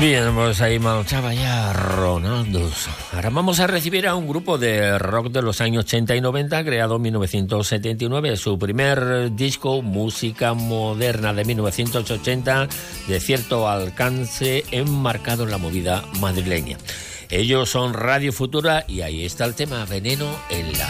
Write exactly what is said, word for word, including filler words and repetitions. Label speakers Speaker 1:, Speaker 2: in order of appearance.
Speaker 1: Bien, pues ahí marchaba ya Ronaldo. Ahora vamos a recibir a un grupo de rock de los años ochenta y noventa, creado en mil novecientos setenta y nueve. Su primer disco, música moderna de mil novecientos ochenta, de cierto alcance, enmarcado en la movida madrileña. Ellos son Radio Futura y ahí está el tema Veneno en la